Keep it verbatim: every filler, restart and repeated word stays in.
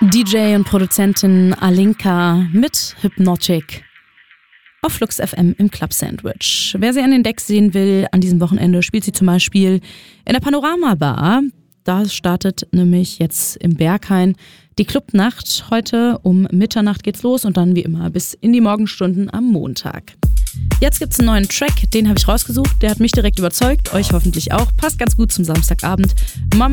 D J und Produzentin Alinka mit Hypnotic auf Flux F M im Club Sandwich. Wer sie an den Decks sehen will, an diesem Wochenende spielt sie zum Beispiel in der Panorama Bar. Da startet nämlich jetzt im Berghain die Clubnacht. Heute um Mitternacht geht's los und dann wie immer bis in die Morgenstunden am Montag. Jetzt gibt's einen neuen Track, den habe ich rausgesucht. Der hat mich direkt überzeugt, euch hoffentlich auch. Passt ganz gut zum Samstagabend. Mama